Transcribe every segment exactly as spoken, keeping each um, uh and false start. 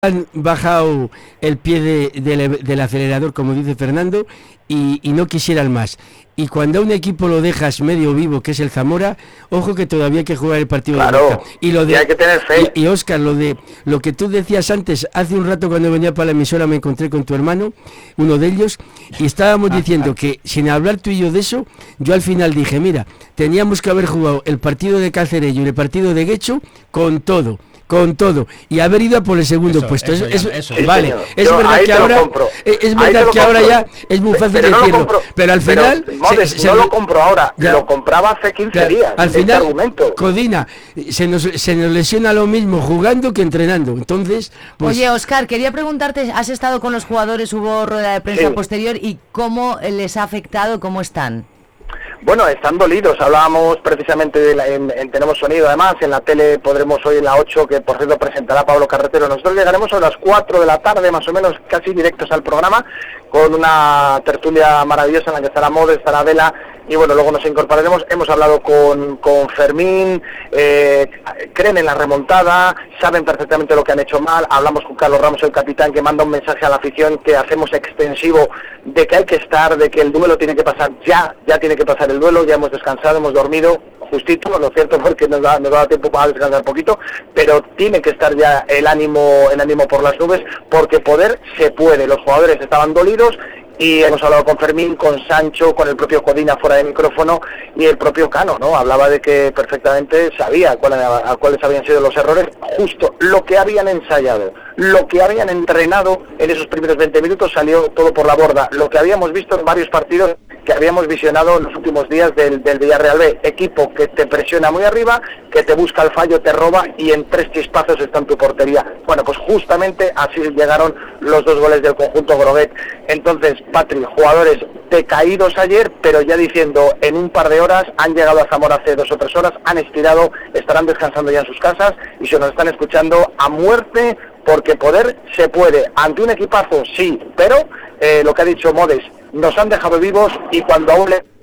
han bajado el pie de, de, del acelerador, como dice Fernando, y, y no quisieran más. Y cuando a un equipo lo dejas medio vivo, que es el Zamora, ojo que todavía hay que jugar el partido claro, de vuelta. Y lo de, y hay que tener fe. Y, y Óscar, lo de lo que tú decías antes, hace un rato cuando venía para la emisora me encontré con tu hermano, uno de ellos, y estábamos diciendo que sin hablar tú y yo de eso, yo al final dije, mira, teníamos que haber jugado el partido de Cacerello y el partido de Guecho con todo. Con todo, y haber ido a por el segundo eso, puesto. Eso, eso, ya, eso, eso. vale, Sí, es yo verdad que ahora es, es verdad que ahora ya es muy fácil pero decirlo, no pero al final pero, Modes, se, se, no lo compro ahora, ya, lo compraba hace quince claro, días. Al este final, argumento. Codina, se nos, se nos lesiona lo mismo jugando que entrenando. Entonces, pues, oye, Óscar, quería preguntarte, has estado con los jugadores, hubo rueda de prensa sí. posterior, y cómo les ha afectado, cómo están. Bueno, están dolidos. Hablábamos precisamente de la, en, en Tenemos Sonido, además, en la tele podremos hoy en la ocho, que por cierto presentará Pablo Carretero. Nosotros llegaremos a las cuatro de la tarde, más o menos, casi directos al programa, con una tertulia maravillosa en la que estará Mode, estará Vela, y bueno, luego nos incorporaremos. Hemos hablado con, con Fermín, eh, creen en la remontada, saben perfectamente lo que han hecho mal. Hablamos con Carlos Ramos, el capitán, que manda un mensaje a la afición que hacemos extensivo de que hay que estar, de que el duelo tiene que pasar ya, ya tiene que pasar el duelo, ya hemos descansado, hemos dormido justito, lo cierto, porque nos da, nos da tiempo para descansar poquito, pero tiene que estar ya el ánimo, el ánimo por las nubes, porque poder se puede. Los jugadores estaban dolidos, y hemos hablado con Fermín, con Sancho, con el propio Codina fuera de micrófono, y el propio Cano, ¿no? Hablaba de que perfectamente sabía cuál, a, a cuáles habían sido los errores, justo lo que habían ensayado, lo que habían entrenado en esos primeros veinte minutos salió todo por la borda, lo que habíamos visto en varios partidos que habíamos visionado en los últimos días del, del Villarreal B, equipo que te presiona muy arriba, que te busca el fallo, te roba y en tres chispazos está en tu portería. Bueno, pues justamente así llegaron los dos goles del conjunto Groguet. Entonces, Patri, jugadores decaídos ayer, pero ya diciendo, en un par de horas han llegado a Zamora hace dos o tres horas, han estirado, estarán descansando ya en sus casas y se nos están escuchando a muerte, porque poder se puede. Ante un equipazo, sí, pero eh, lo que ha dicho Modes, nos han dejado vivos, y cuando aún le...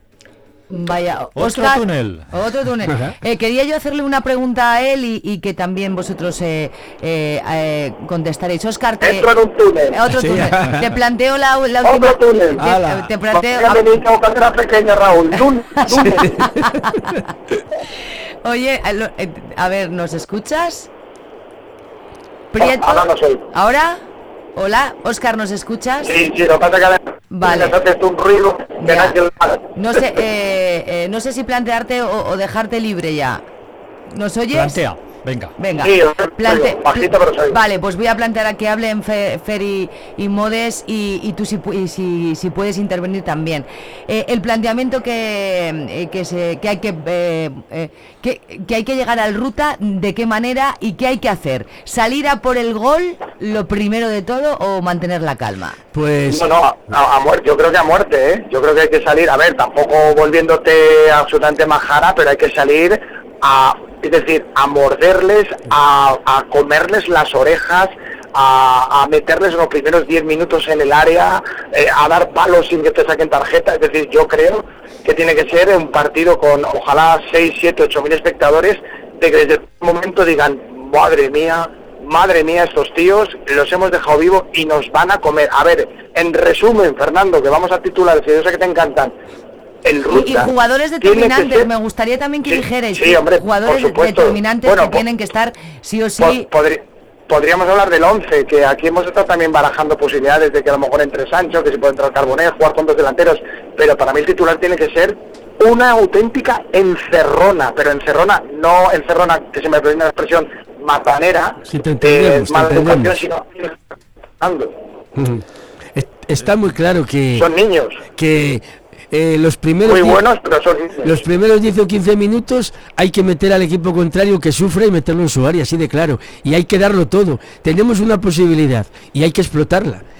Vaya, otro Óscar, túnel. Otro túnel. Eh, quería yo hacerle una pregunta a él y, y que también vosotros eh, eh, eh, contestaréis. Óscar, te... Entro en un túnel. Eh, otro Sí. túnel. Te planteo la, la última... Otro túnel. Te, te planteo... Bienvenido cuando era pequeña, Raúl. Dun, dun. Oye, a, lo, eh, a ver, ¿nos escuchas? Prieto. Ahora no soy. ¿Ahora? Hola, Óscar, ¿nos escuchas? Sí, sí, lo que pasa es que Vale. haces un ruido que Ya. nadie lo haga. No sé, eh, eh, no sé si plantearte o, o dejarte libre ya. ¿Nos oyes? Plantea, venga. Venga, Sí, yo soy Plante- bajito, pero soy. Vale, pues voy a plantear a que hablen Fe- Fer y, y Modes, y, y tú si, pu- y si, si puedes intervenir también. Eh, el planteamiento que, eh, que, se, que, hay que, eh, eh, que, que hay que llegar al Ruta, de qué manera y qué hay que hacer. ¿Salir a por el gol, lo primero de todo, o mantener la calma? pues No, no, a, a muerte, yo creo que a muerte, ¿eh? Yo creo que hay que salir, a ver, tampoco volviéndote absolutamente majara, pero hay que salir a, es decir, a morderles, a, a comerles las orejas, a, a meterles los primeros diez minutos en el área, eh, a dar palos sin que te saquen tarjeta. Es decir, yo creo que tiene que ser un partido con ojalá seis, siete, ocho mil espectadores, de que desde el momento digan, madre mía, madre mía, estos tíos los hemos dejado vivos y nos van a comer. A ver, en resumen, Fernando, que vamos a titulares, y yo sé que te encantan, el Ruta Y, y jugadores tiene que determinantes, ser- me gustaría también que Sí, dijerais, sí, hombre, jugadores por supuesto. determinantes Bueno, que po- tienen que estar sí o Po- sí. podri- podríamos hablar del once, que aquí hemos estado también barajando posibilidades de que a lo mejor entre Sancho, que si puede entrar Carbonell, jugar con dos delanteros, pero para mí el titular tiene que ser una auténtica encerrona, pero encerrona, no encerrona, que se me permite la expresión, matanera, Sí, te entendemos, te mala educación, entendemos. sino ando. ujú. Es- está muy claro que, Son niños, que eh, los primeros muy di- buenos, pero son niños. Los primeros diez o quince minutos hay que meter al equipo contrario que sufre y meterlo en su área, así de claro. Y hay que darlo todo. Tenemos una posibilidad y hay que explotarla.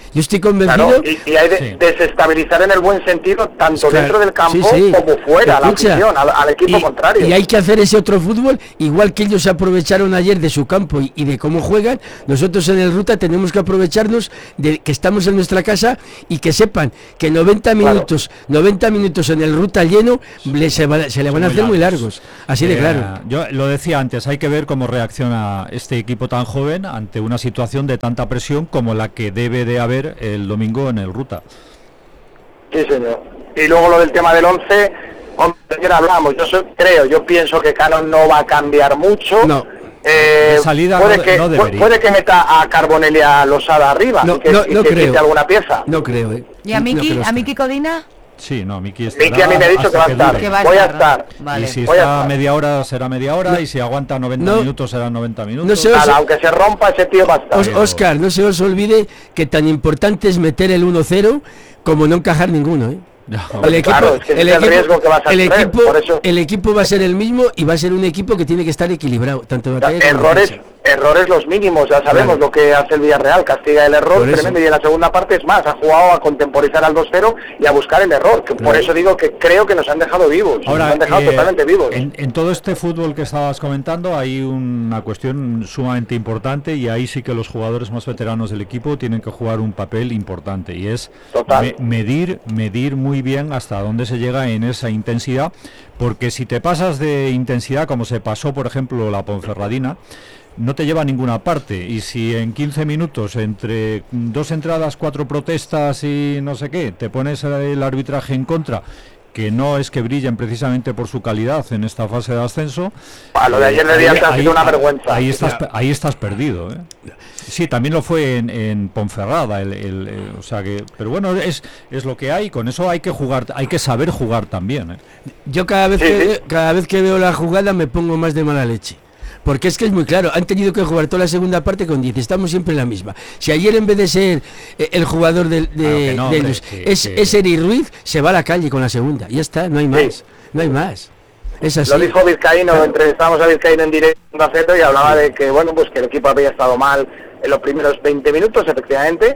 Yo estoy convencido... Claro, y, y hay de sí. desestabilizar en el buen sentido, tanto claro, dentro del campo sí, sí. como fuera, Escucha, la afición, al, al equipo y, contrario. Y hay que hacer ese otro fútbol, igual que ellos aprovecharon ayer de su campo y, y de cómo juegan, nosotros en el Ruta tenemos que aprovecharnos de que estamos en nuestra casa y que sepan que noventa minutos, claro. noventa minutos en el Ruta lleno, le, se, va, se le van a hacer muy largos, así eh, de claro. Yo lo decía antes, hay que ver cómo reacciona este equipo tan joven ante una situación de tanta presión como la que debe de haber el domingo en el Ruta. Sí, señor. Y luego lo del tema del once, ayer hablamos, yo soy, creo, yo pienso que Cano no va a cambiar mucho. No. Eh, salida puede, no, que, no puede que meta a Carbonell y a Losada arriba, no, y que, no, y no que creo. quite alguna pieza. No creo, ¿eh? ¿Y a Miki, no a Miki Codina? Sí, no, Miki estará. Miki a mí me ha dicho que va a estar. Que va a Voy a estar, estar. ¿no? Vale. Y si Voy está media hora será media hora, no. y si aguanta noventa no. minutos serán noventa minutos. No se os... Nada, aunque se rompa, ese tío va a estar. Os, Oscar, no se os olvide que tan importante es meter el uno cero como no encajar ninguno, ¿eh? No. El equipo, claro, es que el, equipo, el, riesgo que vas a el, tener, equipo por eso... el equipo va a ser el mismo y va a ser un equipo que tiene que estar equilibrado, tanto o sea, errores, errores los mínimos, ya sabemos claro. lo que hace el Villarreal, castiga el error tremendo, y en la segunda parte es más, ha jugado a contemporizar al dos cero y a buscar el error, que claro. por eso digo que creo que nos han dejado vivos, Ahora, nos han dejado eh, totalmente vivos. En, en todo este fútbol que estabas comentando hay una cuestión sumamente importante y ahí sí que los jugadores más veteranos del equipo tienen que jugar un papel importante y es me, medir, medir muy bien hasta dónde se llega en esa intensidad, porque si te pasas de intensidad como se pasó por ejemplo la Ponferradina, no te lleva a ninguna parte, y si en quince minutos entre dos entradas, cuatro protestas y no sé qué, te pones el arbitraje en contra, que no es que brillen precisamente por su calidad en esta fase de ascenso. A lo de ayer de día ha sido una vergüenza. Ahí estás, ahí estás perdido, ¿eh? Sí, también lo fue en, en Ponferrada, el, el, el, o sea que, pero bueno, es es lo que hay. Con eso hay que jugar, hay que saber jugar también, ¿eh? Yo cada vez sí, que sí. cada vez que veo la jugada me pongo más de mala leche. Porque es que es muy claro, han tenido que jugar toda la segunda parte con diez, estamos siempre en la misma. Si ayer en vez de ser eh, el jugador de, de, no, de hombre, ellos que, es, que... es Eri Ruiz, se va a la calle con la segunda, ya está, no hay más, sí. no hay más. Es así. Lo dijo Vizcaíno, claro. entrevistamos a Vizcaíno en directo y hablaba de que bueno pues que el equipo había estado mal en los primeros veinte minutos, efectivamente,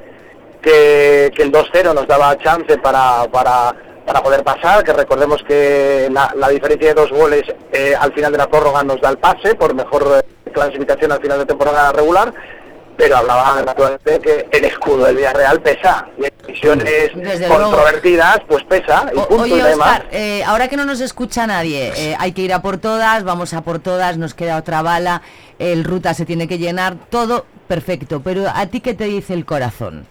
que, que el dos cero nos daba chance para... para para poder pasar, que recordemos que la, la diferencia de dos goles eh, al final de la prórroga nos da el pase por mejor eh, clasificación al final de temporada regular, pero hablaba naturalmente de que el escudo del Villarreal pesa, y en decisiones Desde controvertidas luego. pues pesa, y o, punto, Oye, y Oscar, eh, ahora que no nos escucha nadie, eh, hay que ir a por todas, vamos a por todas, nos queda otra bala, el Ruta se tiene que llenar, todo perfecto, pero ¿a ti qué te dice el corazón?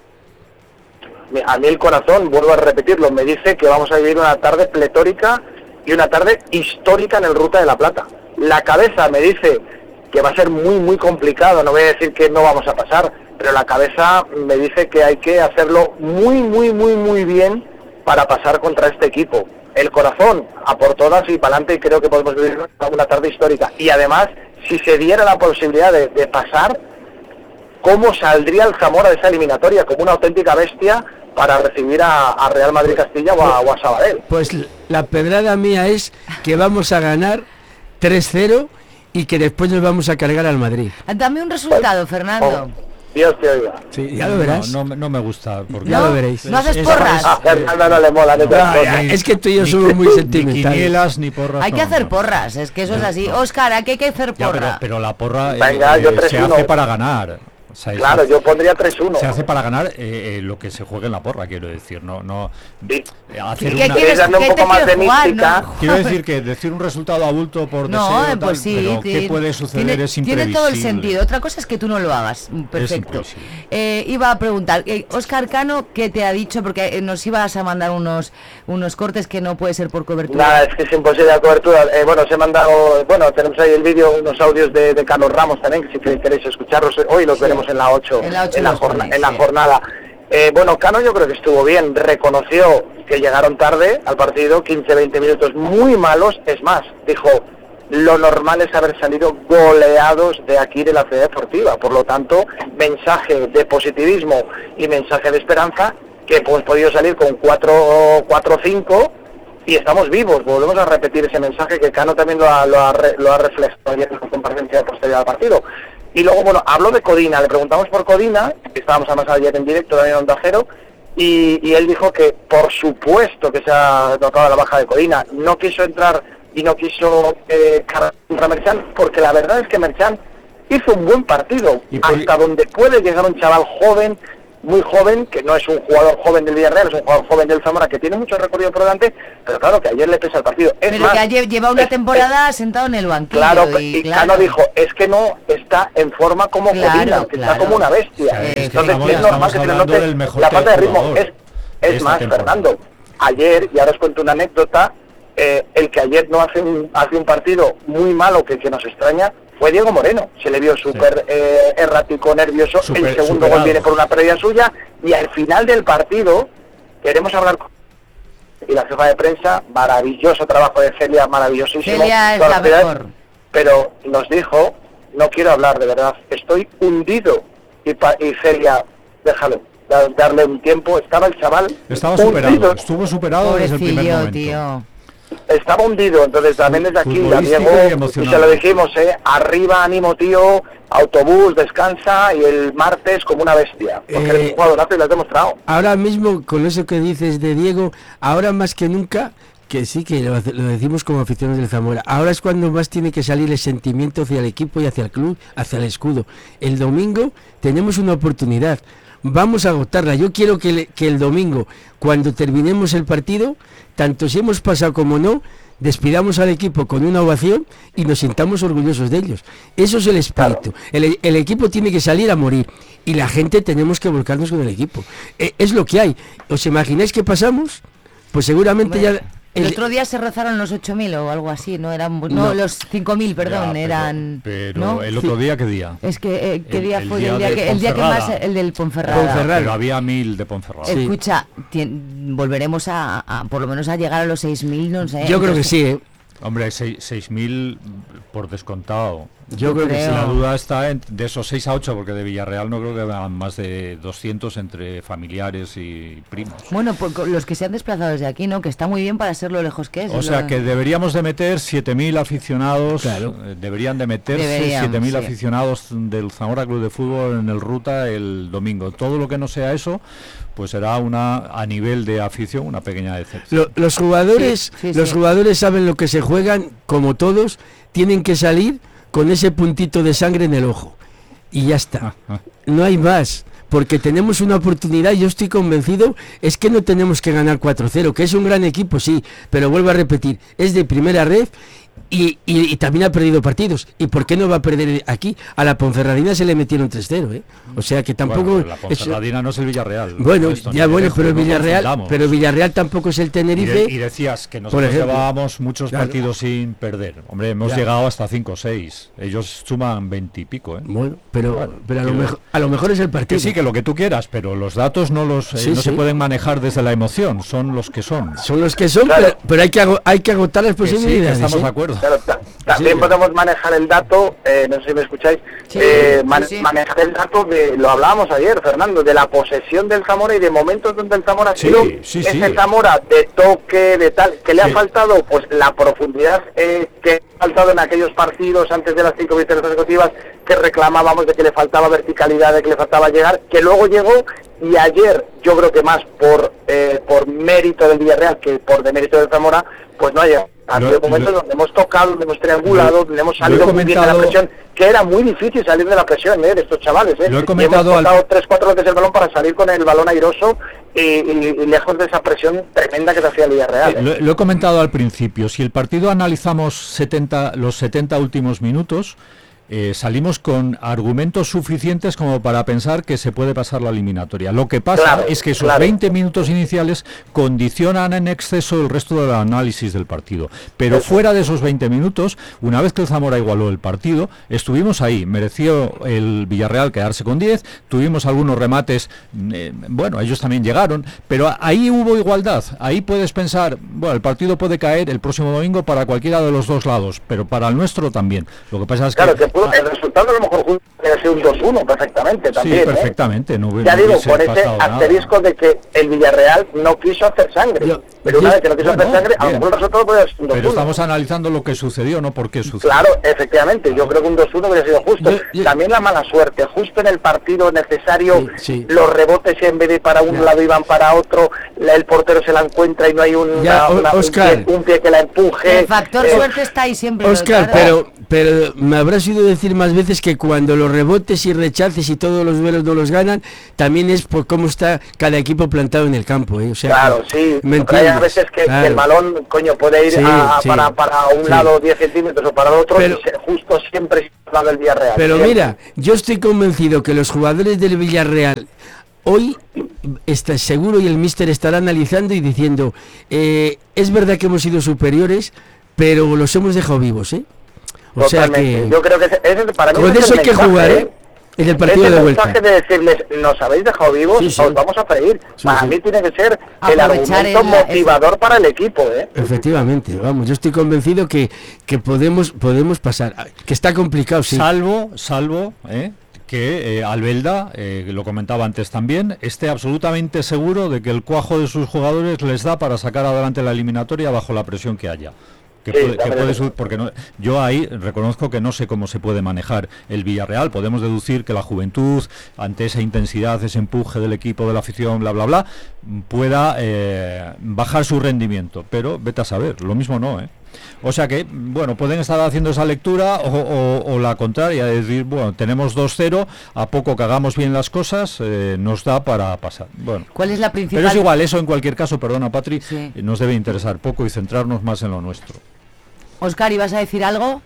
A mí el corazón, vuelvo a repetirlo, me dice que vamos a vivir una tarde pletórica y una tarde histórica en el Ruta de la Plata. La cabeza me dice que va a ser muy, muy complicado, no voy a decir que no vamos a pasar, pero la cabeza me dice que hay que hacerlo muy, muy, muy, muy bien para pasar contra este equipo. El corazón, a por todas y para adelante, y creo que podemos vivir una tarde histórica. Y además, si se diera la posibilidad de, de pasar, ¿cómo saldría el Zamora de esa eliminatoria? Como una auténtica bestia para recibir a, a Real Madrid Castilla o a, o a Sabadell. Pues la pedrada mía es que vamos a ganar tres cero y que después nos vamos a cargar al Madrid. Dame un resultado, pues, Fernando. Oh, Dios te oiga. Sí, ya lo verás. No, no, no me gusta. Porque ya no, lo veréis. ¿No haces porras? A Fernando no le mola. No, no, es que tú y yo somos muy sentimentales. Ni quinielas, ni porras. Hay no, que hacer no. porras, es que eso es así. Oscar, aquí hay que hacer porra. Ya, pero, pero la porra Venga, eh, yo eh, se hace para ganar. O sea, claro, yo pondría tres uno. Se hace para ganar eh, eh, lo que se juegue en la porra, quiero decir, no no sí. hacer ¿Qué una... quieres, darle un ¿qué poco más de jugar, mística. ¿no? Quiero decir que decir un resultado a bulto por no, deseo, tal, pues sí, pero sí, qué puede suceder tiene, es imprevisible. Tiene todo el sentido. Otra cosa es que tú no lo hagas. Perfecto. Eh, iba a preguntar, eh, Óscar Cano, ¿qué te ha dicho? Porque eh, nos ibas a mandar unos unos cortes que no puede ser por cobertura. Nada, es que es imposible la cobertura. Eh, bueno, se ha mandado, bueno, tenemos ahí el vídeo, unos audios de, de Carlos Ramos también, que si queréis escucharlos, hoy los sí. veremos en la ocho. En la, ocho en la, jorna, ponéis, en la sí. jornada. Eh, bueno, Cano yo creo que estuvo bien, reconoció que llegaron tarde al partido, quince veinte minutos muy malos, es más, dijo, lo normal es haber salido goleados de aquí de la Ciudad Deportiva, por lo tanto, mensaje de positivismo y mensaje de esperanza, que hemos podido salir con cuatro cinco y estamos vivos. Volvemos a repetir ese mensaje que Cano también lo ha, lo ha, lo ha reflejado ayer en la comparecencia posterior al partido. Y luego, bueno, habló de Codina, le preguntamos por Codina, que estábamos además ayer en directo también en Onda Cero, y, y él dijo que por supuesto que se ha tocado la baja de Codina, no quiso entrar y no quiso eh, cargar contra Merchan, porque la verdad es que Merchan hizo un buen partido, por... hasta donde puede llegar un chaval joven, muy joven, que no es un jugador joven del Villarreal, es un jugador joven del Zamora, que tiene mucho recorrido por delante, pero claro, que ayer le pesa el partido. Es pero más, que ayer lleva una es, temporada es, sentado en el banquillo. Claro, y, y claro. Cano dijo, es que no está en forma como claro, Codina, que claro. está como una bestia. Sí, es Entonces, estamos, es normal que se le note la falta de ritmo. Es, es más, temporada. Fernando, ayer, y ahora os cuento una anécdota, eh, el que ayer no hace un, hace un partido muy malo que, que nos extraña, fue Diego Moreno. Se le vio súper sí. eh, errático, nervioso. Super, el segundo superado. Gol viene por una pérdida suya. Y al final del partido, queremos hablar con... Y la jefa de prensa, maravilloso trabajo de Celia, maravillosísimo. Celia es la mejor. Pero nos dijo, no quiero hablar, de verdad, estoy hundido. Y, pa, y Celia, déjalo, darle un tiempo. Estaba el chaval Estaba superado, hundido. Estuvo superado Pobrecillo, desde el primer momento. Tío. Estaba hundido, entonces también desde aquí, a Diego, y se lo dijimos, eh, arriba, ánimo tío, autobús, descansa, y el martes como una bestia, porque eh, eres un jugadorazo y lo has demostrado. Ahora mismo, con eso que dices de Diego, ahora más que nunca, que sí, que lo, lo decimos como aficionados del Zamora, ahora es cuando más tiene que salir el sentimiento hacia el equipo y hacia el club, hacia el escudo. El domingo tenemos una oportunidad, vamos a agotarla. Yo quiero que, le, que el domingo, cuando terminemos el partido, tanto si hemos pasado como no, despidamos al equipo con una ovación y nos sintamos orgullosos de ellos. Eso es el espíritu. Claro. El, el equipo tiene que salir a morir y la gente tenemos que volcarnos con el equipo. Eh, es lo que hay. ¿Os imagináis que pasamos? Pues seguramente bueno. ya... El, el otro día se rezaron los ocho mil o algo así, no eran no, no los cinco mil, perdón, ya, pero, eran pero ¿no? el otro día ¿qué día? Es que eh, qué el, día el fue día el día que el día que más el del Ponferrada. Ponferrada. Pero había mil de Ponferrada. Sí. Escucha, tien, volveremos a, a por lo menos a llegar a los seis mil, no sé. Yo creo que sí, ¿eh? Hombre, seis mil por descontado. Yo, Yo creo, creo que sí. La duda está en, de esos seis a ocho, porque de Villarreal no creo que hagan más de doscientos entre familiares y primos. Bueno, pues los que se han desplazado desde aquí, ¿no? Que está muy bien para ser lo lejos que es. O sea, lo... que deberíamos de meter siete mil aficionados, claro. eh, deberían de meterse siete mil sí. aficionados del Zamora Club de Fútbol en el Ruta el domingo. Todo lo que no sea eso, pues será una, a nivel de afición, una pequeña decepción. Lo, los jugadores, sí, sí, los sí. jugadores saben lo que se juegan, como todos, tienen que salir con ese puntito de sangre en el ojo y ya está, no hay más, porque tenemos una oportunidad. Yo estoy convencido, es que no tenemos que ganar cuatro cero, que es un gran equipo, sí, pero vuelvo a repetir, es de primera red y, y, y también ha perdido partidos. ¿Y por qué no va a perder aquí? A la Ponferradina se le metieron tres cero, ¿eh? O sea que tampoco... Bueno, la Ponferradina es... no es el Villarreal. Bueno, esto, ya bueno, pero el Villarreal, pero Villarreal tampoco es el Tenerife. Y, de, y decías que nosotros llevábamos muchos claro. partidos sin perder. Hombre, hemos claro. llegado hasta cinco o seis. Ellos suman veinte y pico, ¿eh? Bueno, pero, bueno, pero a, lo mejor, a lo mejor es el partido. Que sí, que lo que tú quieras, pero los datos no los eh, sí, no sí. se pueden manejar desde la emoción, son los que son. Son los que son, claro. pero, pero hay, que ago, hay que agotar las posibilidades. Sí, que estamos ¿eh? de acuerdo. Claro, también sí, podemos manejar el dato, eh, no sé si me escucháis, sí, eh, man, sí, sí. manejar el dato de, lo hablábamos ayer, Fernando, de la posesión del Zamora y de momentos donde el Zamora ha sido sí, sí, ese sí. Zamora de toque, de tal, que le sí. ha faltado pues la profundidad eh, que ha faltado en aquellos partidos antes de las cinco victorias consecutivas, que reclamábamos de que le faltaba verticalidad, de que le faltaba llegar, que luego llegó. Y ayer, yo creo que más por eh, por mérito del Villarreal que por demérito del Zamora, pues no ha llegado. Ha habido momentos lo, donde hemos tocado, donde hemos triangulado, donde hemos salido muy bien de la presión, que era muy difícil salir de la presión ¿eh? de estos chavales. ¿eh? Lo he comentado y hemos tocado al... tres, cuatro veces el balón para salir con el balón airoso y, y, y lejos de esa presión tremenda que se hacía el Villarreal. ¿eh? Lo, lo he comentado al principio, si el partido analizamos setenta, los setenta últimos minutos, Eh, salimos con argumentos suficientes como para pensar que se puede pasar la eliminatoria. Lo que pasa claro, es que esos claro. veinte minutos iniciales condicionan en exceso el resto del análisis del partido. Pero Eso. fuera de esos veinte minutos, una vez que el Zamora igualó el partido, estuvimos ahí. Mereció el Villarreal quedarse con diez, tuvimos algunos remates, eh, bueno, ellos también llegaron, pero ahí hubo igualdad. Ahí puedes pensar, bueno, el partido puede caer el próximo domingo para cualquiera de los dos lados, pero para el nuestro también. Lo que pasa es claro, que... que el resultado a lo mejor puede ser un dos uno perfectamente también. Sí, perfectamente. ¿eh? No hubiera, ya no digo, por ese asterisco nada. de que el Villarreal no quiso hacer sangre. Yo, Pero una vez que no quiso hacer sangre, a lo mejor el resultado puede ser un dos uno. Pero estamos analizando lo que sucedió, no por qué sucedió. Claro, efectivamente, yo creo que un dos uno hubiera sido justo. Yo, yo, También la mala suerte, justo en el partido necesario, sí, sí. los rebotes en vez de para un ya. lado iban para otro, la, el portero se la encuentra y no hay un, ya, una, una, Oscar, un, pie, un pie que la empuje. El factor eh, suerte está ahí siempre. Oscar, pero, pero me habrás oído decir más veces que cuando los rebotes y rechaces y todos los duelos no los ganan, también es por cómo está cada equipo plantado en el campo, ¿eh? O sea, claro, sí, ¿me hay a veces que, claro. que el balón, coño, puede ir sí, a, sí, para, para un sí. lado diez centímetros o para el otro, pero, y se, justo siempre se habla del Villarreal. Pero siempre. Mira, yo estoy convencido que los jugadores del Villarreal hoy está seguro y el míster estará analizando y diciendo, eh, es verdad que hemos sido superiores, pero los hemos dejado vivos, ¿eh? O Totalmente. sea que yo creo que ese, ese, para mí con eso hay que jugar, ¿eh? En el partido ese de vuelta. mensaje de decirles, nos habéis dejado vivos, sí, sí. os vamos a freír. Sí, para sí. mí tiene que ser el argumento el, motivador el... para el equipo, ¿eh? Efectivamente, vamos, yo estoy convencido que, que podemos podemos pasar, que está complicado, sí. Salvo, salvo, ¿eh? que eh, Albelda, eh, lo comentaba antes también, esté absolutamente seguro de que el cuajo de sus jugadores les da para sacar adelante la eliminatoria bajo la presión que haya. Que sí, puede, que puede subir, porque no, yo ahí reconozco que no sé cómo se puede manejar el Villarreal. Podemos deducir que la juventud, ante esa intensidad, ese empuje del equipo, de la afición, bla, bla, bla, pueda eh, bajar su rendimiento. Pero vete a saber, lo mismo no, ¿eh? O sea que, bueno, pueden estar haciendo esa lectura o, o, o la contraria, es decir, bueno, tenemos dos cero, a poco que hagamos bien las cosas, eh, nos da para pasar. Bueno, ¿cuál es la principal? Pero es igual, eso en cualquier caso, perdona Patri, sí. nos debe interesar poco y centrarnos más en lo nuestro. Oscar, ¿ibas a decir algo?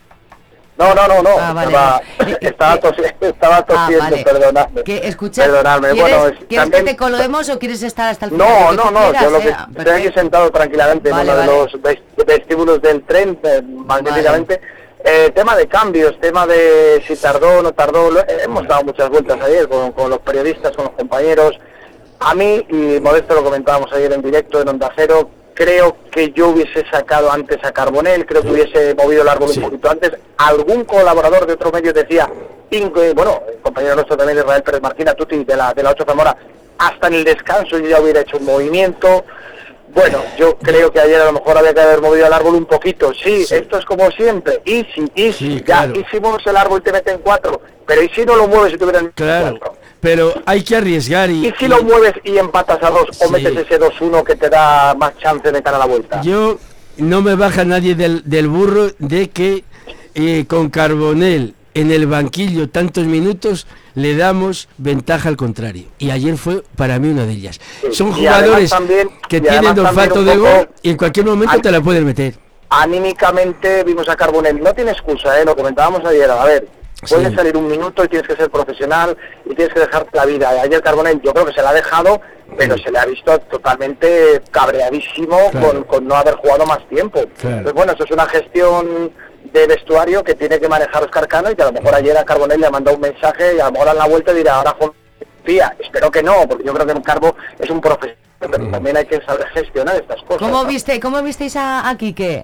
No, no, no, no. Ah, vale. Estaba, estaba, tosiendo, estaba tosiendo, ah, vale. perdonadme. Que, escucha, perdonadme. ¿Quieres, bueno, es, ¿quieres también... que te colemos o quieres estar hasta el final? No, no, no, quieras, yo lo que eh? estoy aquí sentado tranquilamente vale, en uno vale. de los vestíbulos del tren, eh, magníficamente. Vale. Eh, tema de cambios, tema de si tardó o no tardó, lo, eh, hemos dado muchas vueltas ayer con, con los periodistas, con los compañeros. A mí, y Modesto lo comentábamos ayer en directo en Onda Cero, creo que yo hubiese sacado antes a Carbonell, creo que hubiese movido el árbol sí. un poquito antes. Algún colaborador de otro medio decía, bueno, el compañero nuestro también, Israel Pérez Marquina, Tuti, de la de la ocho Zamora, hasta en el descanso yo ya hubiera hecho un movimiento. Bueno, yo creo que ayer a lo mejor había que haber movido el árbol un poquito. Sí, sí. Esto es como siempre. Y si, y si, sí, claro. ya, y si mueves el árbol te meten cuatro. Pero y si no lo mueves y te hubieran claro. cuatro. Pero hay que arriesgar y... ¿Y si y... lo mueves y empatas a dos sí. o metes ese dos uno que te da más chance de cara a la vuelta? Yo no me baja nadie del, del burro de que eh, con Carbonell en el banquillo tantos minutos le damos ventaja al contrario. Y ayer fue para mí una de ellas. Sí. Son jugadores también, que tienen olfato de gol y en cualquier momento an... te la pueden meter. Anímicamente vimos a Carbonell. No tiene excusa, ¿eh? Lo comentábamos ayer. A ver... Puedes sí. salir un minuto y tienes que ser profesional y tienes que dejarte la vida. Ayer Carbonell yo creo que se la ha dejado, pero sí. se le ha visto totalmente cabreadísimo claro. con, con no haber jugado más tiempo. Claro. Entonces bueno, eso es una gestión de vestuario que tiene que manejar Óscar Cano y que a lo mejor ayer a Carbonell le ha mandado un mensaje y a lo mejor a la vuelta dirá, ahora tía, espero que no, porque yo creo que un Carbo es un profesional, pero mm. también hay que saber gestionar estas cosas. ¿Cómo ¿no? viste, cómo visteis a, a Quique?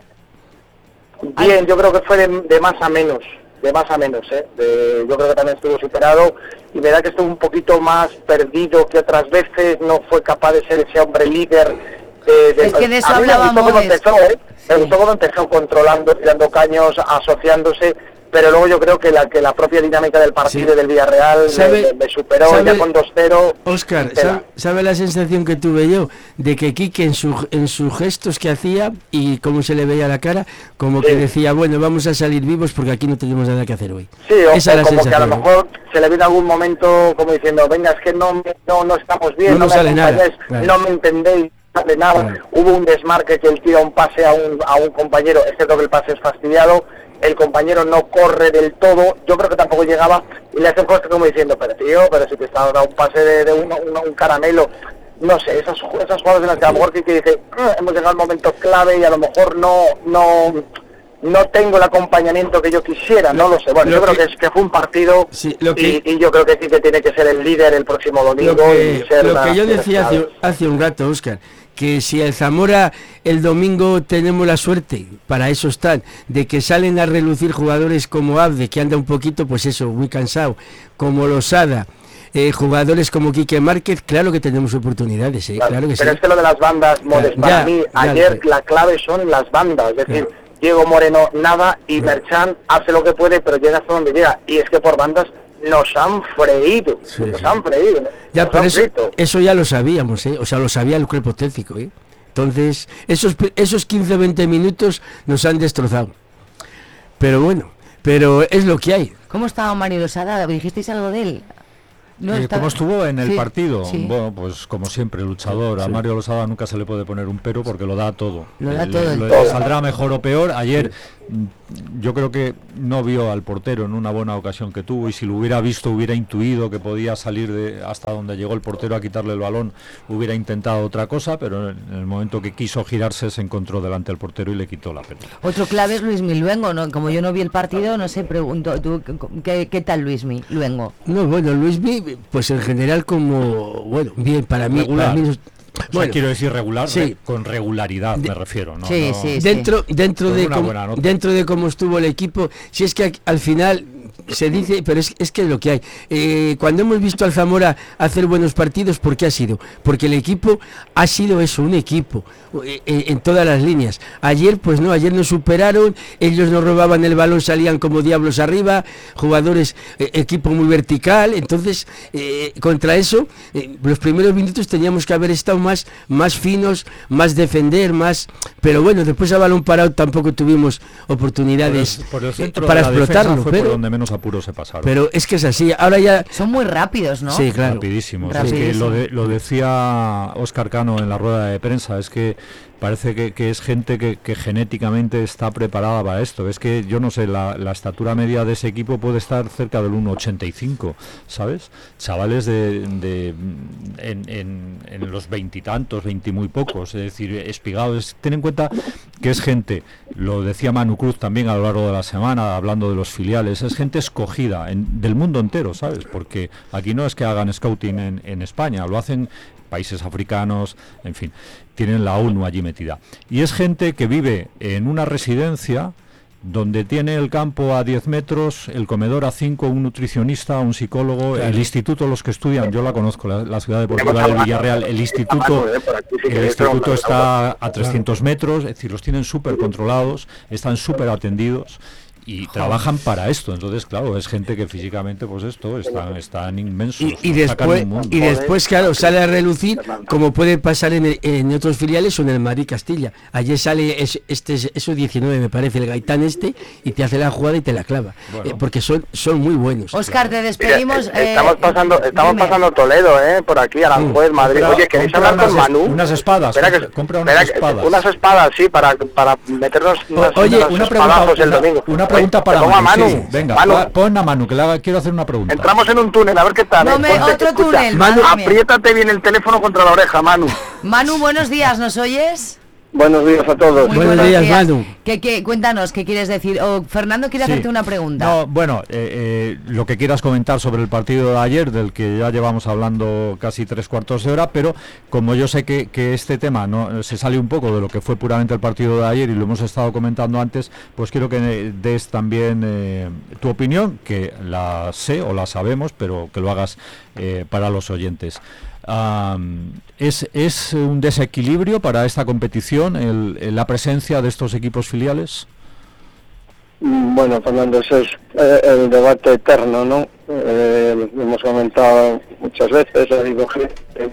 Bien, Ay. yo creo que fue de, de más a menos. de más a menos, ¿eh? De, yo creo que también estuvo superado y me da que estuvo un poquito más perdido que otras veces, no fue capaz de ser ese hombre líder. De, de, es que de eso a mí hablábamos. Me gustó cómo empezó, ¿eh? Sí. Me gustó cómo empezó controlando, tirando caños, asociándose, pero luego yo creo que la que la propia dinámica del partido sí. del Villarreal ¿Sabe, me, me superó sabe, ya con dos cero. Óscar, ¿sabe, ¿sabe la sensación que tuve yo? De que Quique en, su, en sus gestos que hacía y cómo se le veía la cara, como sí. que decía, bueno, vamos a salir vivos porque aquí no tenemos nada que hacer hoy. Sí, o, Esa o como que a lo mejor se le vino algún momento como diciendo, venga, es que no, no, no estamos bien, no, no, no sale me nada. Claro. No me entendéis de nada. Claro. Hubo un desmarque que él tira un pase a un, a un compañero, es cierto que el pase es fastidiado, el compañero no corre del todo, yo creo que tampoco llegaba y le hacen cosas como diciendo, pero tío, pero si te está dando un pase de, de un, un, un caramelo, no sé, esas, esas jugadas en las que a lo mejor que dice, hemos llegado al momento clave y a lo mejor no no no tengo el acompañamiento que yo quisiera, no lo sé, bueno, lo yo que, creo que, es, que fue un partido sí, lo que, y, y yo creo que sí que tiene que ser el líder el próximo domingo. Lo que, y ser lo una, que yo decía hace, hace un rato, Óscar, que si el Zamora el domingo tenemos la suerte, para eso están, de que salen a relucir jugadores como Abde, que anda un poquito, pues eso, muy cansado, como Losada, eh, jugadores como Quique Márquez, claro que tenemos oportunidades, ¿eh? Claro, claro que pero sí. es que lo de las bandas, Modes, Ya, para mí, ya, ayer ya. la clave son las bandas, es decir, Ya. Diego Moreno nada y Merchan hace lo que puede, pero llega hasta donde llega, y es que por bandas nos han freído, Sí, nos sí. han freído, Ya, nos pero han eso, frito. eso ya lo sabíamos, ¿eh? O sea, lo sabía el cuerpo técnico, ¿eh? Entonces, esos, esos quince o veinte minutos nos han destrozado. Pero bueno, pero es lo que hay. ¿Cómo estaba Mario Losada? ¿Dijisteis algo de él? No Eh, estaba- ¿Cómo estuvo en el Sí, partido? sí. Bueno, pues como siempre, luchador. A Sí. Mario Losada nunca se le puede poner un pero porque lo da todo. Lo da Eh, todo, le- el le saldrá mejor o peor. Ayer mm, yo creo que no vio al portero en una buena ocasión que tuvo, y si lo hubiera visto hubiera intuido que podía salir de hasta donde llegó el portero a quitarle el balón, hubiera intentado otra cosa, pero en el momento que quiso girarse se encontró delante del portero y le quitó la pelota. Otro clave es Luismi Luengo, ¿no? Como yo no vi el partido, no sé, pregunto, ¿tú, qué, qué tal Luismi Luengo? No, bueno, Luismi, pues en general como, bueno, bien, para mí... Regular. Para mí nos- O sea, bueno, quiero decir regular, sí. re- con regularidad De- me refiero, ¿no? Sí, No- sí, dentro dentro Con de una cómo, buena nota. dentro de cómo estuvo el equipo, si es que al final se dice, pero es, es que es lo que hay. Eh, cuando hemos visto al Zamora hacer buenos partidos, ¿por qué ha sido? Porque el equipo ha sido eso, un equipo, eh, eh, en todas las líneas. Ayer, pues no, ayer nos superaron, ellos nos robaban el balón, salían como diablos arriba, jugadores, eh, equipo muy vertical, entonces, eh, contra eso, eh, los primeros minutos teníamos que haber estado más, más finos, más defender, más, pero bueno, después a balón parado tampoco tuvimos oportunidades Por el, por el centro eh, para de la defensa explotarlo, fue pero, por donde menos apuros se pasaron. pero es que es así, ahora ya... Son muy rápidos, ¿no? Sí, claro. Rapidísimos. Es Rapidísimo. que lo, de- lo decía Óscar Cano en la rueda de prensa, es que parece que, que es gente que, que genéticamente está preparada para esto. Es que yo no sé, la, la estatura media de ese equipo puede estar cerca del uno ochenta y cinco, ¿sabes? Chavales de, de en, en, en los veintitantos, veinti muy pocos, es decir, espigados. Ten en cuenta que es gente, lo decía Manu Cruz también a lo largo de la semana, hablando de los filiales, es gente escogida en, del mundo entero, ¿sabes? Porque aquí no es que hagan scouting en, en España, lo hacen países africanos, en fin, tienen la ONU allí metida. Y es gente que vive en una residencia donde tiene el campo a diez metros, el comedor a cinco, un nutricionista, un psicólogo, Claro. el instituto, los que estudian, yo la conozco, la, la ciudad deportiva del Villarreal, el instituto, el instituto está a trescientos metros, es decir, los tienen súper controlados, están súper atendidos y trabajan para esto. Entonces, claro, es gente que físicamente, pues esto, están, están inmensos. Y, y nos sacan después, un mundo. y después, claro, sale a relucir, como puede pasar en, el- en otros filiales o en el Madrid Castilla. Ayer sale es- este eso diecinueve, me parece, el Gaitán este, y te hace la jugada y te la clava. Bueno. Eh, porque son, son muy buenos. Óscar, te Mira, despedimos. eh, eh, estamos pasando, estamos dime. pasando Toledo, eh, por aquí, Aranjuez, Madrid. Compra- Oye, ¿queréis compra hablar con unas es- Manu? unas espadas, Espera compra- que, compra unas espera que- espadas. unas espadas, sí, para, para meternos unas, oye, unos Una pregunta, espadazos el una, domingo. una pregunta Oye, para te pongo a Manu, Manu. sí, venga, Manu, pa- pon a Manu, que le haga- quiero hacer una pregunta. entramos en un túnel, a ver qué tal. No eh. me- Ponte- otro escucha, túnel, Manu, madre mía. apriétate bien el teléfono contra la oreja, Manu. Manu, buenos días, ¿nos oyes? Buenos días a todos. Muy Buenos días, Manu. ¿Qué, qué, cuéntanos, ¿qué quieres decir? O Fernando quiere Sí. hacerte una pregunta. No, bueno, eh, eh, lo que quieras comentar sobre el partido de ayer, del que ya llevamos hablando casi tres cuartos de hora, pero como yo sé que, que este tema no se sale un poco de lo que fue puramente el partido de ayer y lo hemos estado comentando antes, pues quiero que des también eh, tu opinión, que la sé o la sabemos, pero que lo hagas eh, para los oyentes. Um, ¿es, ¿Es un desequilibrio para esta competición el, el- la presencia de estos equipos filiales? Bueno, Fernando, ese es eh, el debate eterno, ¿no? Eh, lo hemos comentado muchas veces, ha habido gente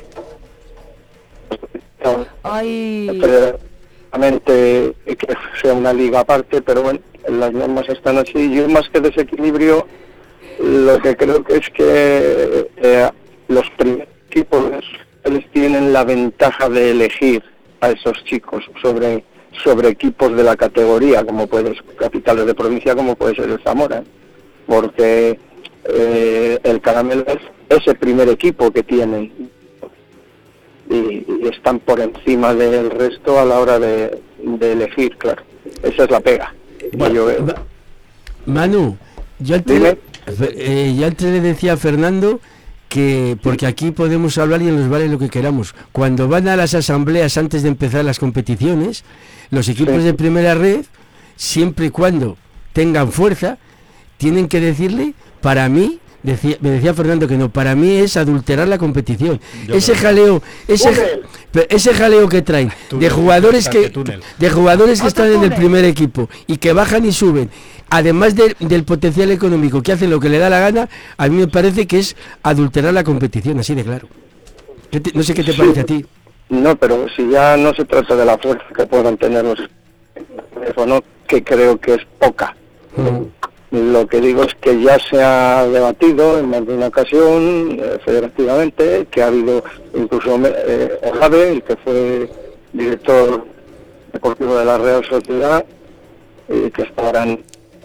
Ay, realmente que sea una liga aparte, pero bueno, las normas están así. Yo más que desequilibrio, lo que creo que es que eh, los primeros equipos les tienen la ventaja de elegir a esos chicos sobre sobre equipos de la categoría, como puede ser capitales de provincia, como puede ser el Zamora, porque eh, el Caramelo es ese primer equipo que tienen y, y están por encima del resto a la hora de, de elegir, claro. Esa es la pega. Bueno, Yo veo. Ma- Manu, yo antes, Dime. eh, yo antes le decía a Fernando que, porque aquí podemos hablar y nos vale lo que queramos, cuando van a las asambleas antes de empezar las competiciones, los equipos Sí. de primera red, siempre y cuando tengan fuerza, tienen que decirle, para mí, Decía, me decía Fernando que no, para mí es adulterar la competición. Yo ese creo. jaleo, ese, ese jaleo que traen Túnel, de jugadores que túnel. de jugadores que Otro están en el túnel. primer equipo y que bajan y suben, además de- del potencial económico, que hacen lo que le da la gana, a mí me parece que es adulterar la competición, así de claro. ¿Qué te- no sé qué te Sí. parece a ti. No, pero si ya no se trata de la fuerza que puedan tener los teléfonos, que creo que es poca. Mm. Lo que digo es que ya se ha debatido en más de una ocasión eh, federativamente, que ha habido incluso eh, Olave, el que fue director deportivo de la Real Sociedad, eh, que estarán.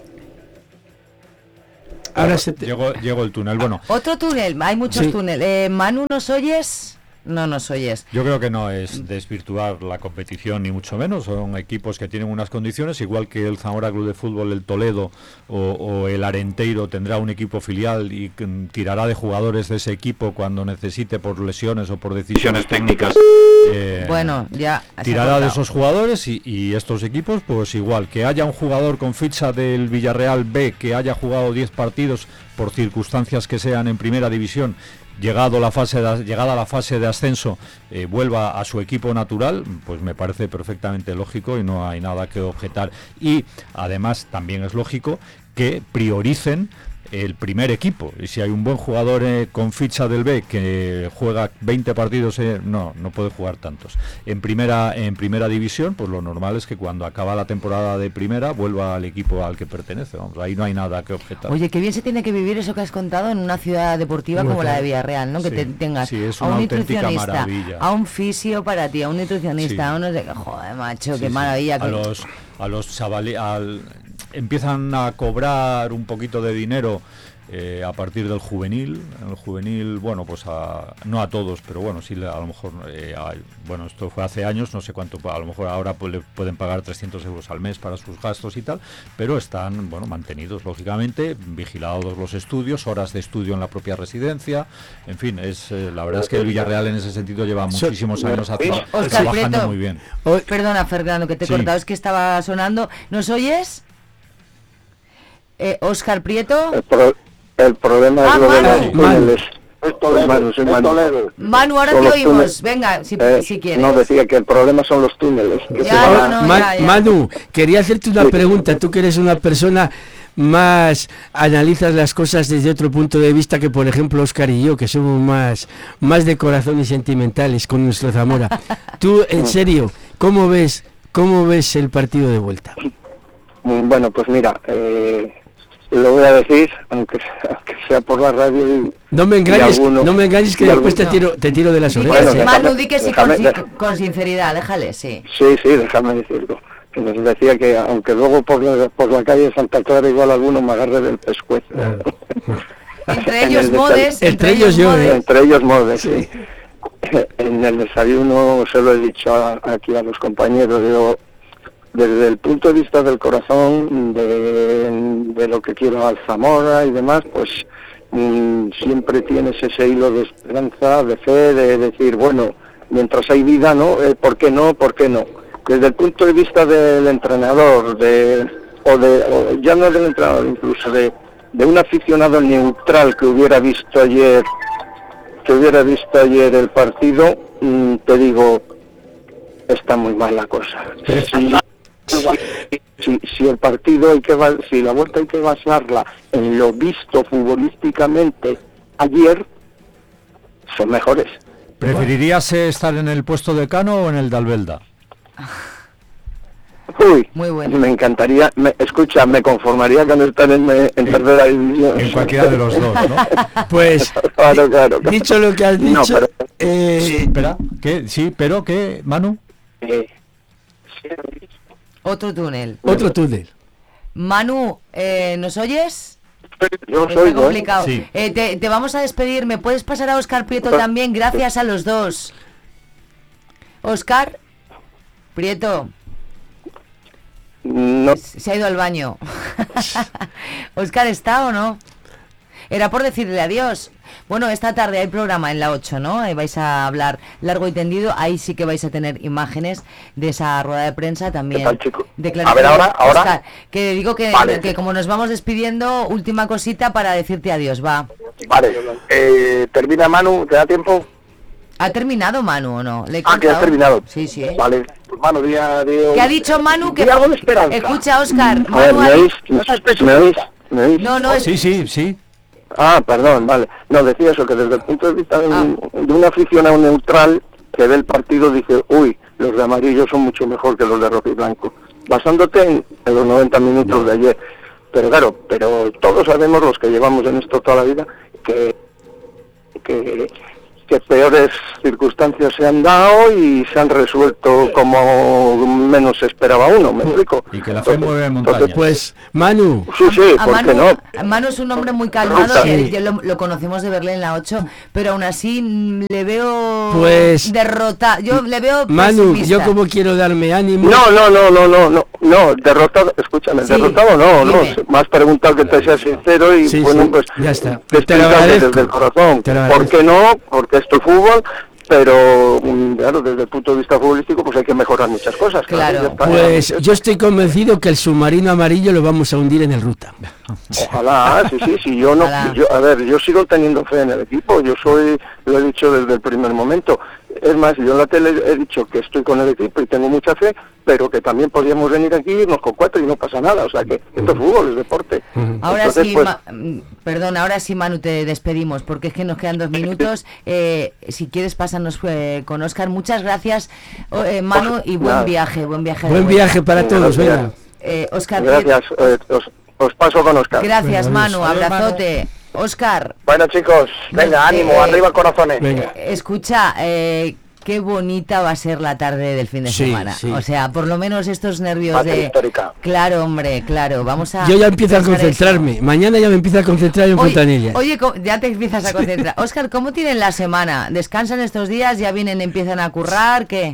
Ahora se te- Llegó, llegó el túnel. Bueno, Otro túnel, hay muchos Sí. túneles. Eh, Manu, ¿nos oyes? No nos oyes. yo creo que no es desvirtuar la competición ni mucho menos. Son equipos que tienen unas condiciones, igual que el Zamora Club de Fútbol, el Toledo o, o el Arenteiro tendrá un equipo filial y mm, tirará de jugadores de ese equipo cuando necesite por lesiones o por decisiones técnicas. eh, Bueno, ya. se ha Tirará de cortado. esos jugadores y, y estos equipos, pues igual, que haya un jugador con ficha del Villarreal B que haya jugado diez partidos por circunstancias que sean en primera división, llegado la fase de, llegada la fase de ascenso, eh, vuelva a su equipo natural, pues me parece perfectamente lógico y no hay nada que objetar. Y además también es lógico que prioricen el primer equipo, y si hay un buen jugador eh, con ficha del B que juega veinte partidos, eh, no, no puede jugar tantos en primera en primera división, pues lo normal es que cuando acaba la temporada de primera vuelva al equipo al que pertenece. Vamos, ahí no hay nada que objetar. Oye, qué bien se tiene que vivir eso que has contado en una ciudad deportiva Muy como la de claro. Villarreal, ¿no? Que Sí, te tengas sí, es a una un auténtica nutricionista, maravilla. a un fisio para ti, a un nutricionista, Sí. a unos de... Joder, macho, Sí, qué sí. maravilla. A que- los a los chavales al- empiezan a cobrar un poquito de dinero eh, a partir del juvenil. El juvenil, bueno, pues a, no a todos, pero bueno, sí, a lo mejor, eh, a- bueno, esto fue hace años, no sé cuánto, a lo mejor ahora pues, le pueden pagar trescientos euros al mes para sus gastos y tal, pero están, bueno, mantenidos, lógicamente, vigilados los estudios, horas de estudio en la propia residencia, en fin, es eh, la verdad es que el Villarreal en ese sentido lleva So- muchísimos años a tra- Óscar trabajando Prieto. muy bien. Hoy- Perdona, Fernando, que te he Sí. cortado, es que estaba sonando. ¿Nos oyes? Eh, Óscar Prieto. El, pro- el problema Ah, es lo de Manu. los túneles. Soy Manu, soy Manu. Manu, ahora Son te los oímos. túneles. Venga, si, Eh, si quieres. No, decía que el problema son los túneles. que Ya, se van no, a- no. Ma- ya, ya. Manu, quería hacerte una Sí. pregunta, tú que eres una persona más, analizas las cosas desde otro punto de vista que por ejemplo Óscar y yo, que somos más, más de corazón y sentimentales con nuestro Zamora. Tú, en serio, ¿cómo ves, cómo ves el partido de vuelta? Mm, Bueno, pues mira, eh, lo voy a decir, aunque, aunque sea por la radio. Y, No me engañes, y alguno- no me engañes que y después te alguno- tiro, te tiro de las Di que orejas. sí, ¿eh? déjame- Manu, di que sí con, déjame- sin- déjame. con sinceridad, déjale, sí. Sí, sí, déjame decirlo. Que les decía que aunque luego por la, por la calle de Santa Clara igual alguno me agarre del pescuezo. Entre En ellos el Modes, desayuno- Entre ellos yo, Modes. ¿eh? Entre ellos Modes, sí. En el desayuno se lo he dicho a- aquí a los compañeros, digo, desde el punto de vista del corazón, de, de lo que quiero al Zamora y demás, pues mm, siempre tienes ese hilo de esperanza, de fe, de decir, bueno, mientras hay vida, ¿no? Eh, ¿Por qué no? ¿Por qué no? Desde el punto de vista del entrenador, de, o de, o ya no del entrenador, incluso de, de un aficionado neutral que hubiera visto ayer, que hubiera visto ayer el partido, mm, te digo, está muy mal la cosa. Si, si, si el partido hay que ba- si la vuelta hay que basarla en lo visto futbolísticamente ayer, son mejores. ¿Preferirías eh, estar en el puesto de Cano o en el de Albelda? Uy, Muy bueno. me encantaría, me, escucha, me conformaría con estar en, en tercera división. En cualquiera de los dos, ¿no? Pues, Claro, claro, claro. dicho lo que has No, dicho, pero- eh, Espera, ¿qué? Sí, pero ¿qué, Manu? Eh, sí, Otro túnel. otro túnel. Manu, eh, ¿nos oyes? yo Está soy, ¿no? complicado. Sí. Eh, te, te vamos a despedir. ¿Me puedes pasar a Óscar Prieto también? Gracias a los dos. Óscar Prieto, No, se ha ido al baño. ¿Óscar está o no? Era por decirle adiós. Bueno, esta tarde hay programa en la ocho, ¿no? Ahí vais a hablar largo y tendido. Ahí sí que vais a tener imágenes de esa rueda de prensa también. ¿Qué tal, chico? Declaraciones. A ver, ahora, ahora. Óscar, que digo que, Vale. que como nos vamos despidiendo, última cosita para decirte adiós, va. Vale, eh, termina Manu, ¿te da tiempo? ¿Ha terminado Manu o no? ¿Le he Ah, que has contado? terminado. Sí, sí. Vale, Manu, día de... ¿Qué ha dicho Manu? Que algo de esperanza. Escucha, Óscar. A ver, Manu ¿me ha oís? dicho- ¿Me oís? ¿Me oís? No, no, es... Sí, sí, sí. Ah, perdón, vale. No, decía eso, que desde el punto de vista de un, Ah. de un aficionado neutral que ve el partido dice, uy, los de amarillo son mucho mejor que los de rojo y blanco, basándote en, en los noventa minutos de ayer. Pero claro, pero todos sabemos, los que llevamos en esto toda la vida, que, que, que peores circunstancias se han dado y se han resuelto como menos se esperaba uno, ¿me explico? Y que la fe mueve montañas. entonces, Pues, Manu, sí, sí, A ¿por Manu, qué no? Manu es un hombre muy calmado, Ruta. que Sí. yo lo, lo conocemos de verle en la ocho, pero aún así mm, le veo Pues- derrotado. Yo le veo Manu, pesimista. yo como quiero darme ánimo... No, no, no, no, no, no, no, derrotado, escúchame, Sí, derrotado no, no, dime. me has preguntado que te sea sincero y Sí, bueno, sí, pues ya está. te Te lo explico agradezco. desde el corazón. Te lo ¿Por agradezco. qué no? Porque esto es fútbol, pero mm, claro, desde el punto de vista futbolístico pues hay que mejorar muchas cosas. Claro. ya está. Pues yo estoy convencido que el submarino amarillo lo vamos a hundir en el Ruta. Ojalá, sí, sí, sí, yo no, Ojalá. yo, a ver, yo sigo teniendo fe en el equipo, yo soy, lo he dicho desde el primer momento, es más, yo en la tele he dicho que estoy con el equipo y tengo mucha fe, pero que también podríamos venir aquí, irnos con cuatro y no pasa nada, o sea que esto es fútbol, es deporte. Ahora Entonces, sí, pues, Ma- mm, perdón, ahora sí, Manu, te despedimos, porque es que nos quedan dos minutos. Eh, si quieres, pásanos eh, con Óscar. Muchas gracias, o- eh, Manu, y buen Nada. viaje, buen viaje. de Buen vuelta. viaje para Venga, todos, gracias. venga. Eh, Óscar, gracias, eh, os, os paso con Oscar. gracias, Venga, Manu, adiós. Adiós, abrazote. Óscar, Bueno, chicos, venga, No, ánimo, eh, arriba corazones. Venga. escucha, eh, qué bonita va a ser la tarde del fin de Sí, semana. sí. O sea, por lo menos estos nervios Va a ser de... histórica. Claro, hombre, claro, vamos a... Yo ya empiezo a pensar eso. concentrarme. Mañana ya me empiezo a concentrar en Oye, Fontanillas. oye, co- ya te empiezas a concentrar. Óscar, ¿cómo tienen la semana? ¿Descansan estos días? ¿Ya vienen, empiezan a currar? ¿Qué?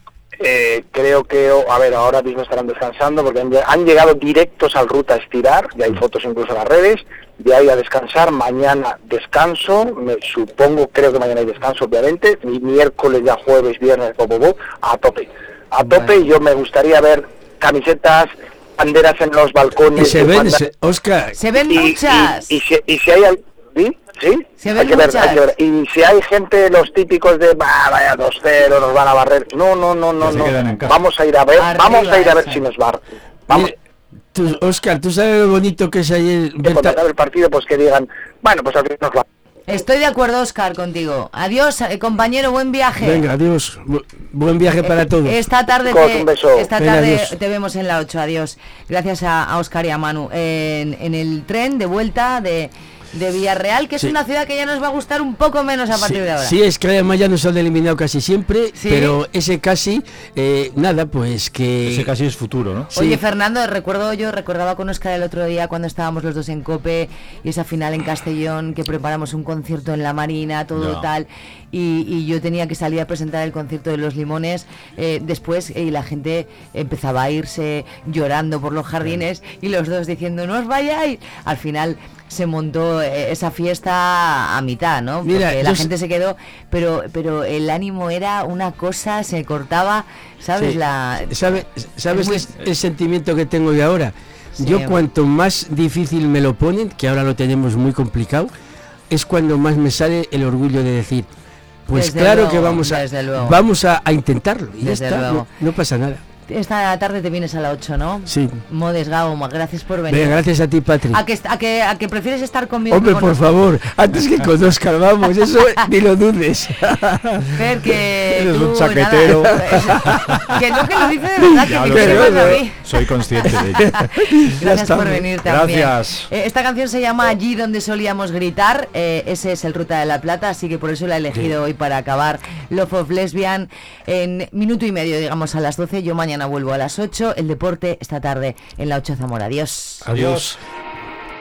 Eh, creo que, oh, a ver, ahora mismo estarán descansando porque han, lle- han llegado directos al Ruta a estirar, y hay fotos incluso en las redes, de ahí a descansar, mañana descanso, me supongo, creo que mañana hay descanso obviamente, y miércoles, ya jueves, viernes, bo, bo, bo, a tope, a tope, Vale. y yo me gustaría ver camisetas, banderas en los Y balcones, se ven, bufandas, se- Oscar, Se ven y, muchas. y, y si, y si hay al- ¿sí? ¿Sí? Se hay ven que ver, muchas. hay que ver. Y si hay gente, los típicos de "Bah, vaya dos cero, nos van a barrer", no, no, no, no, se no, quedan en casa. vamos a ir a ver, Arriba vamos a ir a ver esa. si nos barren, vamos. mira, tú, Oscar, ¿tú sabes lo bonito que es ayer? Que cuando ver ta- acabe el partido, pues que digan, bueno, pues al final nos va. Estoy de acuerdo, Óscar, contigo. Adiós, eh, compañero, buen viaje. Venga, adiós. Bu- Buen viaje para todos. Esta tarde, Chicos, te, un beso. esta Venga, tarde adiós. te vemos en la ocho. Adiós. Gracias a, a Óscar y a Manu. En, en el tren de vuelta de, de Villarreal, que es Sí. una ciudad que ya nos va a gustar un poco menos a partir Sí, de ahora. sí, es que además ya nos han eliminado casi siempre, Sí. pero ese casi, eh, nada, pues que... Ese casi es futuro, ¿no? Sí. Oye, Fernando, recuerdo yo, recordaba con Óscar el otro día cuando estábamos los dos en COPE y esa final en Castellón, que preparamos un concierto en la Marina, todo Ya. tal, y, y yo tenía que salir a presentar el concierto de Los Limones eh, después, y la gente empezaba a irse llorando por los jardines y los dos diciendo, no os vayáis. Al final se montó eh, esa fiesta a mitad, ¿no? Mira, Porque la yo gente sé- se quedó, pero pero el ánimo era una cosa, se cortaba, ¿sabes? Sí. La ¿Sabe- ¿Sabes es muy- el, el sentimiento que tengo de ahora? Sí. Yo cuanto más difícil me lo ponen, que ahora lo tenemos muy complicado, es cuando más me sale el orgullo de decir, pues Desde claro luego, que vamos a desde luego. vamos a, a intentarlo y ya Desde está, luego. no, no pasa nada. Esta tarde te vienes a la ocho, ¿no? Sí. Modes Gao, gracias por venir. Venga, gracias a ti, Patrick. ¿A que, a, que, ¿A que prefieres estar conmigo? Hombre, que con por Óscar? favor, antes que con Oscar, vamos, eso ni lo dudes. Fer, que Eres tú, un chaquetero. nada, que no, que lo dice de verdad, Ya que lo me sé, sepas a mí. soy consciente de ello. Gracias estamos. por venir también. Gracias. Eh, esta canción se llama Allí donde solíamos gritar. eh, ese es el Ruta de la Plata, así que por eso la he elegido hoy para acabar Love of Lesbian en minuto y medio, digamos a las doce. Yo mañana vuelvo a las ocho. El deporte esta tarde en la ocho Zamora. Adiós. Adiós.